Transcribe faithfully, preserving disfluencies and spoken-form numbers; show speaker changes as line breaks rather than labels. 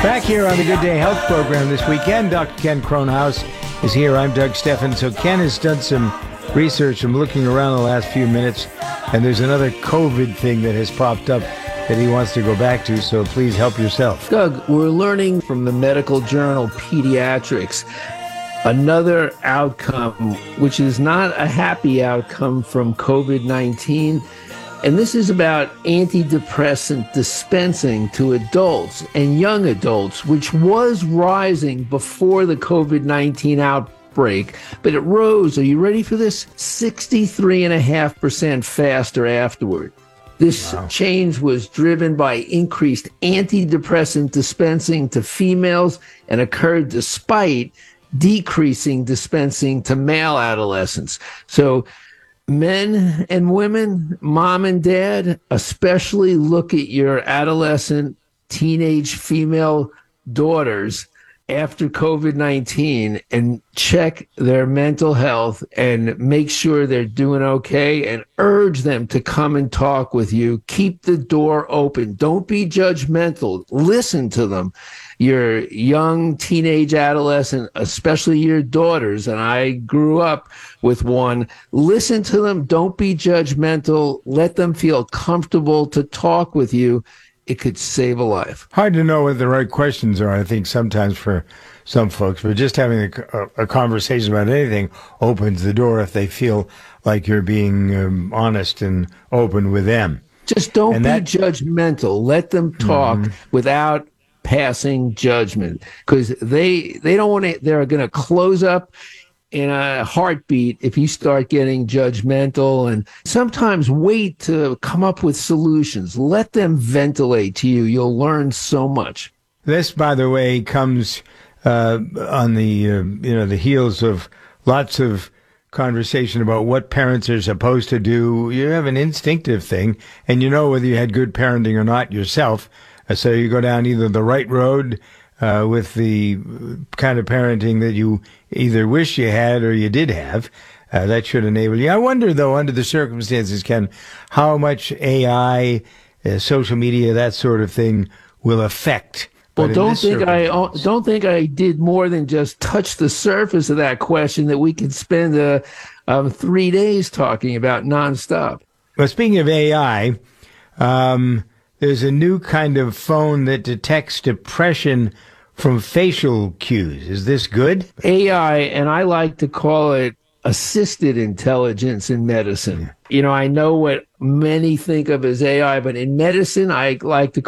Back here on the Good Day Health program this weekend, Doctor Ken Kronhaus is here. I'm Doug Steffen. So Ken has done some research. I'm looking around the last few minutes, and there's another COVID thing that has popped up that he wants to go back to, so please help yourself.
Doug, we're learning from the medical journal Pediatrics another outcome, which is not a happy outcome from COVID nineteen. And this is about antidepressant dispensing to adults and young adults, which was rising before the COVID nineteen outbreak, but it rose, are you ready for this? sixty-three point five percent faster afterward. This wow. change was driven by increased antidepressant dispensing to females and occurred despite decreasing dispensing to male adolescents. So men and women, mom and dad, especially look at your adolescent, teenage female daughters after COVID nineteen and check their mental health and make sure they're doing okay and urge them to come and talk with you. Keep the door open. Don't be judgmental. Listen to them. Your young teenage adolescent, especially your daughters, and I grew up with one, listen to them. Don't be judgmental. Let them feel comfortable to talk with you. It could save a life.
Hard to know what the right questions are, I think, sometimes for some folks. But just having a, a conversation about anything opens the door if they feel like you're being um, honest and open with them.
Just don't
and
be
that,
judgmental. Let them talk mm-hmm. without passing judgment, because they they don't want to. They're going to close up in a heartbeat if you start getting judgmental, and sometimes wait to come up with solutions. Let them ventilate to you. You'll learn so much.
This, by the way, comes uh, on the uh, you know the heels of lots of conversation about what parents are supposed to do. You have an instinctive thing, and you know whether you had good parenting or not yourself. Uh, so you go down either the right road uh, with the kind of parenting that you either wish you had or you did have. Uh, that should enable you. I wonder, though, under the circumstances, Ken, how much A I, uh, social media, that sort of thing will affect.
Well, don't think I don't think I did more than just touch the surface of that question that we could spend uh, um, three days talking about nonstop.
Well, speaking of A I, um, there's a new kind of phone that detects depression from facial cues. Is this good?
A I, and I like to call it assisted intelligence in medicine. You know, I know what many think of as A I, but in medicine, I like to